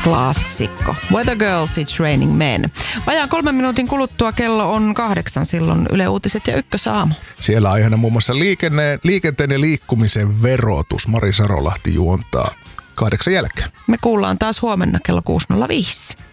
Klassikko. Weather Girls, It's Raining Men. Vajaan 3 minuutin kuluttua kello on 8, silloin Yle Uutiset ja Ykkösaamu. Siellä aiheena muun muassa liikenteen ja liikkumisen verotus. Mari Sarolahti juontaa 8 jälkeen. Me kuullaan taas huomenna kello 6.05.